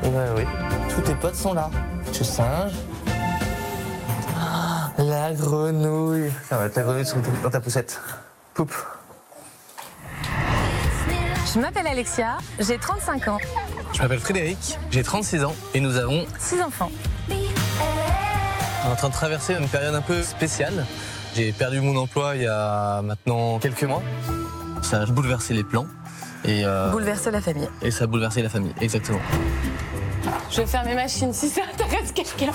Oui. Tous tes potes sont là. Tu singe. Ah, la grenouille. Ça va être la grenouille dans ta poussette. Poup. Je m'appelle Alexia, j'ai 35 ans, Je m'appelle Frédéric, j'ai 36 ans et nous avons 6 enfants. On est en train de traverser une période un peu spéciale. J'ai perdu mon emploi il y a maintenant quelques mois. Ça a bouleversé les plans. Et Bouleverser la famille. Et ça a bouleversé la famille, exactement. Je vais faire mes machines si ça intéresse quelqu'un.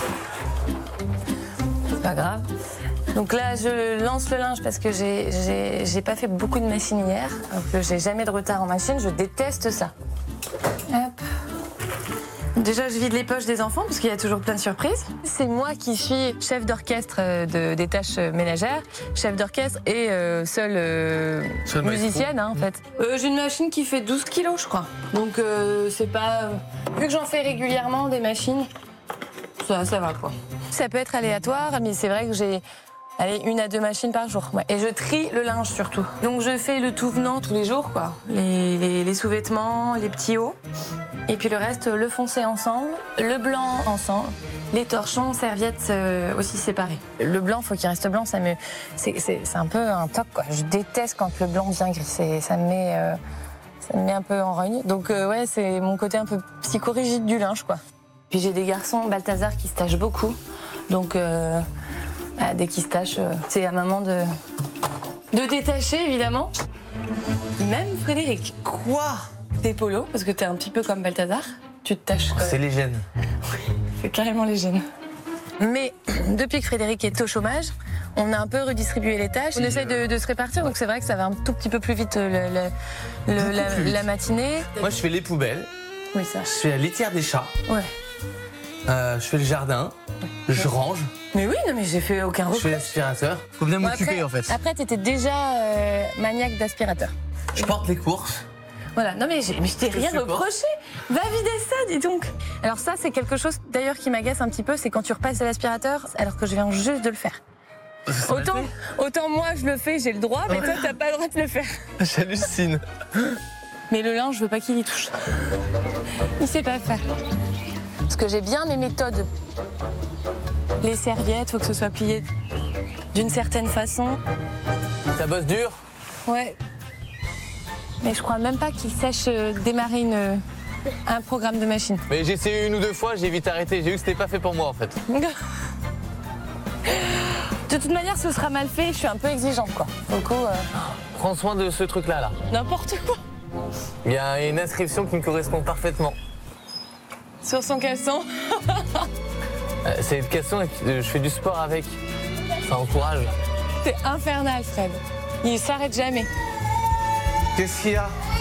C'est pas grave. Donc là, je lance le linge parce que j'ai pas fait beaucoup de machines hier. Donc j'ai jamais de retard en machine, je déteste ça. Hop. Déjà, je vide les poches des enfants parce qu'il y a toujours plein de surprises. C'est moi qui suis chef d'orchestre des tâches ménagères, chef d'orchestre et seule musicienne en fait. J'ai une machine qui fait 12 kilos, je crois. Donc c'est pas... Vu que j'en fais régulièrement des machines, ça va quoi. Ça peut être aléatoire, mais c'est vrai que j'ai... Allez, 1 à 2 machines par jour. Ouais. Et je trie le linge surtout. Donc je fais le tout venant tous les jours, quoi. Les sous-vêtements, les petits hauts. Et puis le reste, le foncé ensemble, le blanc ensemble, les torchons, serviettes aussi séparés. Le blanc, faut qu'il reste blanc, c'est un peu un toc, quoi. Je déteste quand le blanc devient gris. Ça me met un peu en rogne. Donc ouais, c'est mon côté un peu psychorigide du linge, quoi. Puis j'ai des garçons, Balthazar, qui se tachent beaucoup. Donc... dès qu'il se tâche, c'est à maman de détacher, évidemment. Même Frédéric. Quoi? T'es polo, parce que t'es un petit peu comme Balthazar. Tu te tâches. C'est les gènes. C'est carrément les gènes. Mais depuis que Frédéric est au chômage, on a un peu redistribué les tâches. On essaie de se répartir, donc c'est vrai que ça va un tout petit peu plus vite la matinée. Moi, je fais les poubelles. Oui, ça. Je fais la litière des chats. Ouais. Je fais le jardin. Je range. Mais oui, non, mais j'ai fait aucun Je reproche. fais l'aspirateur. Faut bien m'occuper en fait. Après, t'étais déjà maniaque d'aspirateur. Je porte les courses. Voilà, non mais je t'ai rien reproché. Va vider ça, dis donc. Alors ça, c'est quelque chose d'ailleurs qui m'agace un petit peu, c'est quand tu repasses à l'aspirateur alors que je viens juste de le faire. Autant moi je le fais, j'ai le droit, mais toi t'as pas le droit de le faire. J'hallucine. Mais le linge, je veux pas qu'il y touche. Il sait pas faire. Parce que j'ai bien mes méthodes. Les serviettes, faut que ce soit plié d'une certaine façon. Ça bosse dur. Ouais. Mais je crois même pas qu'il sache démarrer un programme de machine. Mais j'ai essayé 1 ou 2 fois, j'ai vite arrêté. J'ai vu que c'était pas fait pour moi en fait. De toute manière, ce sera mal fait. Je suis un peu exigeante, quoi. Du coup, Prends soin de ce truc-là, là. N'importe quoi. Il y a une inscription qui me correspond parfaitement. Sur son caleçon. C'est une question, je fais du sport avec. Ça encourage. C'est infernal, Fred. Il s'arrête jamais. Qu'est-ce qu'il y a?